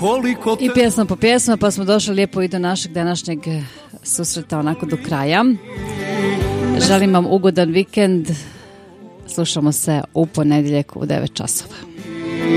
I pjesma po pjesma, pa smo došli lijepo i do našeg današnjeg susreta onako do kraja. Želim vam ugodan vikend. Slušamo se u ponedjeljak u 9 časova.